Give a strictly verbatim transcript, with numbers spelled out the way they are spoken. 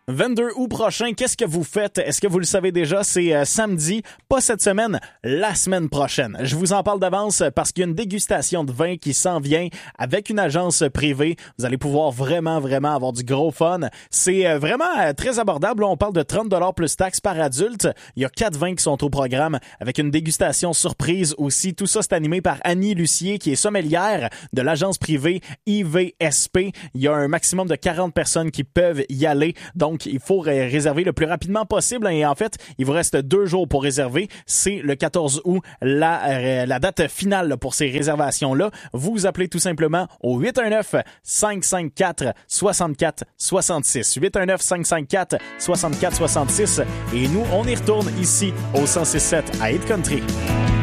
vingt-deux août prochain, qu'est-ce que vous faites? Est-ce que vous le savez déjà? C'est euh, samedi, pas cette semaine, la semaine prochaine. Je vous en parle d'avance parce qu'il y a une dégustation de vin qui s'en vient avec une agence privée. Vous allez pouvoir vraiment, vraiment avoir du gros fun. C'est euh, vraiment euh, très abordable. Là, on parle de trente dollars plus taxes par adulte. Il y a quatre vins qui sont au programme avec une dégustation surprise aussi. Tout ça, c'est animé par Annie Lucier, qui est sommelière de l'agence privée I V S P. Il y a un maximum de quarante personnes qui peuvent y aller. Donc, il faut ré- réserver le plus rapidement possible. Et en fait, il vous reste deux jours pour réserver. C'est le quatorze août, la, euh, la date finale pour ces réservations-là. Vous appelez tout simplement au huit un neuf, cinq cinq quatre, six quatre six six. huit un neuf, cinq cinq quatre, six quatre six six. Et nous, on y retourne ici au cent six sept à Hit Country.